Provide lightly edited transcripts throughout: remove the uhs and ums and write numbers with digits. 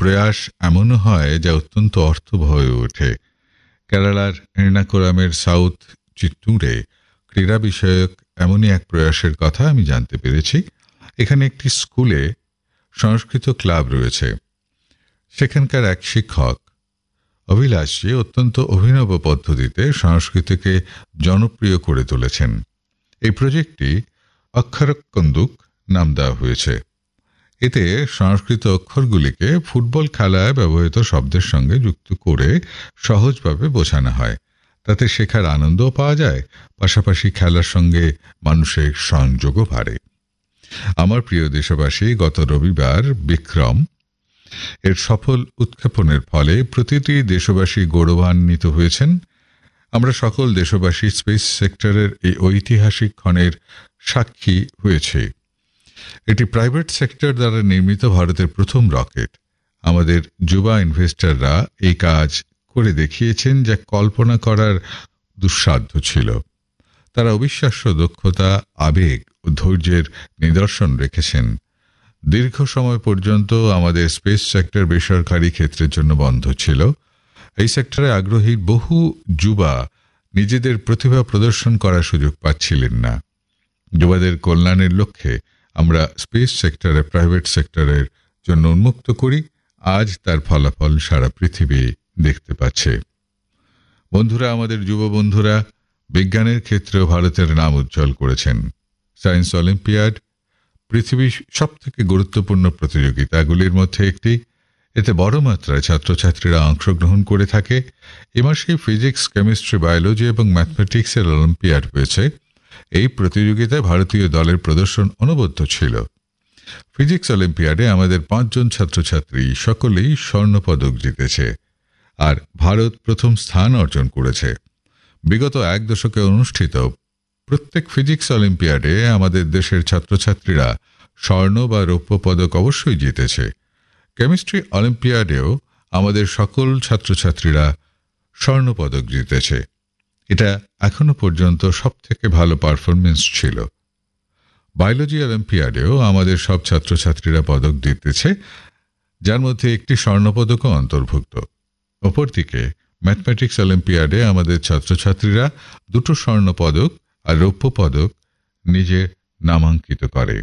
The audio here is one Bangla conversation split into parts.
প্রয়াস এমনও হয় যা অত্যন্ত অর্থবহ হয়ে ওঠে। কেরালার এর্নাকুলামের সাউথ চিত্তুরে ক্রীড়া বিষয়ক এমনই এক প্রয়াসের কথা আমি জানতে পেরেছি। এখানে একটি স্কুলে সংস্কৃত ক্লাব রয়েছে। সেখানকার এক শিক্ষক অভিলাষজি অত্যন্ত অভিনব পদ্ধতিতে সংস্কৃতকে জনপ্রিয় করে তুলেছেন। এই প্রজেক্টটি অক্ষরকন্দুক নাম দেওয়া হয়েছে। এতে সংস্কৃত অক্ষরগুলিকে ফুটবল খেলায় ব্যবহৃত শব্দের সঙ্গে যুক্ত করে সহজভাবে বোঝানো হয়। তাতে শেখার আনন্দও পাওয়া যায়, পাশাপাশি খেলার সঙ্গে মানুষের সংযোগও বাড়ে। আমার প্রিয় দেশবাসী, গত রবিবার বিক্রম এর সফল উৎক্ষেপণের ফলে প্রতিটি দেশবাসী গৌরবান্বিত হয়েছেন। আমরা সকল দেশবাসী স্পেস সেক্টরের এই ঐতিহাসিক ক্ষণের সাক্ষী হয়েছে। এটি প্রাইভেট সেক্টর দ্বারা নির্মিত ভারতের প্রথম রকেট। আমাদের যুবা ইনভেস্টররা এই কাজ করে দেখিয়েছেন যা কল্পনা করার দুঃসাধ্য ছিল। তারা অবিশ্বাস্য দক্ষতা, আবেগ ও ধৈর্যের নিদর্শন রেখেছেন। দীর্ঘ সময় পর্যন্ত আমাদের স্পেস সেক্টর বেসরকারি ক্ষেত্রের জন্য বন্ধ ছিল। এই সেক্টরে আগ্রহী বহু যুবা নিজেদের প্রতিভা প্রদর্শন করার সুযোগ পাচ্ছিলেন না। যুবাদের কল্যাণের লক্ষ্যে আমরা স্পেস সেক্টরে প্রাইভেট সেক্টরের জন্য উন্মুক্ত করি। আজ তার ফলাফল সারা পৃথিবী দেখতে পাচ্ছে। বন্ধুরা, আমাদের যুব বন্ধুরা বিজ্ঞানের ক্ষেত্রেও ভারতের নাম উজ্জ্বল করেছেন। সায়েন্স অলিম্পিয়াড পৃথিবীর সবথেকে গুরুত্বপূর্ণ প্রতিযোগিতাগুলির মধ্যে একটি। এতে বড় মাত্রায় ছাত্রছাত্রীরা অংশগ্রহণ করে থাকে। এ মাসে ফিজিক্স, কেমিস্ট্রি, বায়োলজি এবং ম্যাথমেটিক্সের অলিম্পিয়াড হয়েছে। এই প্রতিযোগিতায় ভারতীয় দলের প্রদর্শন অনবদ্য ছিল। ফিজিক্স অলিম্পিয়াডে আমাদের 5 জন ছাত্রছাত্রী সকলেই স্বর্ণপদক জিতেছে, আর ভারত প্রথম স্থান অর্জন করেছে। বিগত 1 দশকে অনুষ্ঠিত প্রত্যেক ফিজিক্স অলিম্পিয়াডে আমাদের দেশের ছাত্রছাত্রীরা স্বর্ণ বা রৌপ্য পদক অবশ্যই জিতেছে। কেমিস্ট্রি অলিম্পিয়াডেও আমাদের সকল ছাত্রছাত্রীরা স্বর্ণপদক জিতেছে। এটা এখনো পর্যন্ত সবথেকে ভালো পারফরমেন্স ছিল। বায়োলজি অলিম্পিয়াডেও আমাদের সব ছাত্রছাত্রীরা পদক জিতেছে, যার মধ্যে একটি স্বর্ণপদকও অন্তর্ভুক্ত। অপরদিকে ম্যাথমেটিক্স অলিম্পিয়াডে আমাদের ছাত্রছাত্রীরা 2টো স্বর্ণপদক আর রৌপ্য পদক নিজে নামাঙ্কিত করে।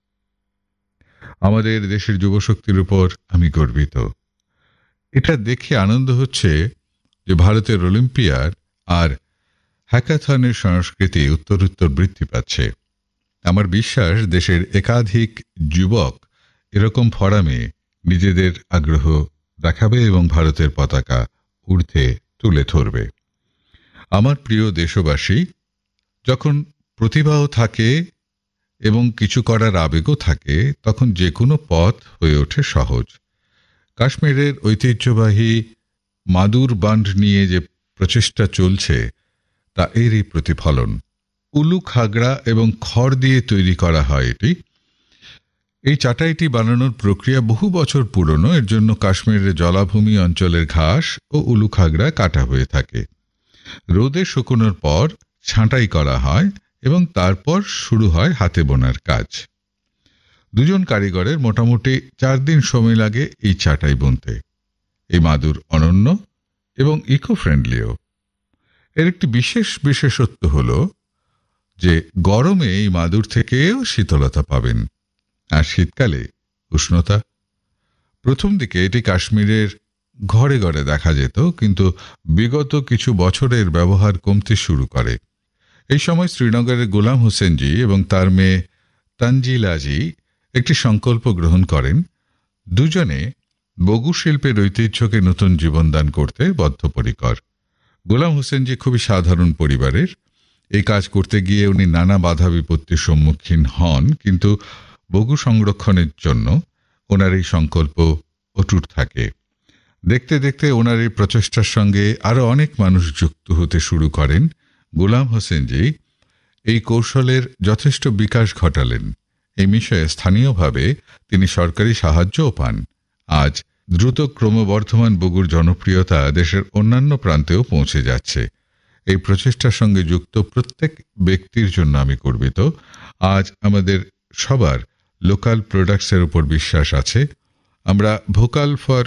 আমাদের দেশের যুবশক্তির উপর আমি গর্বিত। এটা দেখে আনন্দ হচ্ছে যে ভারতের অলিম্পিয়াড আর হ্যাকাথনের সংস্কৃতি উত্তরোত্তর বৃদ্ধি পাচ্ছে। আমার বিশ্বাস দেশের একাধিক যুবক এরকম ফোরামে নিজেদের আগ্রহ দেখাবে এবং ভারতের পতাকা ঊর্ধ্বে তুলে ধরবে। আমার প্রিয় দেশবাসী, যখন প্রতিভাও থাকে এবং কিছু করার আবেগও থাকে, তখন যে কোনো পথ হয়ে ওঠে সহজ। কাশ্মীরের ঐতিহ্যবাহী মাদুর বাঁধ নিয়ে যে প্রচেষ্টা চলছে তা এরই প্রতিফলন। উলু খাগড়া এবং খড় দিয়ে তৈরি করা হয় এটি। এই চাটাইটি বানানোর প্রক্রিয়া বহু বছর পুরনো। এর জন্য কাশ্মীরের জলাভূমি অঞ্চলের ঘাস ও উলু খাগড়া কাটা হয়ে থাকে। রোদে শুকোনোর পর ছাঁটাই করা হয় এবং তারপর শুরু হয় হাতে বোনার কাজ। 2 জন কারিগরের মোটামুটি 4 দিন সময় লাগে এই চাটাই বুনতে। এই মাদুর অনন্য এবং ইকো ফ্রেন্ডলিও। এর একটি বিশেষত্ব হলো যে গরমে এই মাদুর থেকেও শীতলতা পাবেন, আর শীতকালে উষ্ণতা। প্রথম দিকে এটি কাশ্মীরের ঘরে ঘরে দেখা যেত, কিন্তু বিগত কিছু বছরের ব্যবহার কমতে শুরু করে। এই সময় শ্রীনগরের গোলাম হোসেনজি এবং তার মেয়ে তানজিলাজি একটি সংকল্প গ্রহণ করেন। দুজনে বগু শিল্পের ঐতিহ্যকে নতুন জীবনদান করতে বদ্ধপরিকর। গোলাম হোসেনজি খুবই সাধারণ পরিবারের। এই কাজ করতে গিয়ে উনি নানা বাধা বিপত্তির সম্মুখীন হন, কিন্তু বগু সংরক্ষণের জন্য ওনার এই সংকল্প অটুট থাকে। দেখতে দেখতে ওনার এই প্রচেষ্টার সঙ্গে আরও অনেক মানুষ যুক্ত হতে শুরু করেন। গোলাম হোসেনজি এই কৌশলের যথেষ্ট বিকাশ ঘটালেন। এই বিষয়ে স্থানীয়ভাবে তিনি সরকারি সাহায্যও পান। আজ দ্রুত ক্রমবর্ধমান বগুর জনপ্রিয়তা দেশের অন্যান্য প্রান্তেও পৌঁছে যাচ্ছে। এই প্রচেষ্টার সঙ্গে যুক্ত প্রত্যেক ব্যক্তির জন্য আমি গর্বিত। আজ আমাদের সবার লোকাল প্রোডাক্টসের উপর বিশ্বাস আছে। আমরা ভোকাল ফর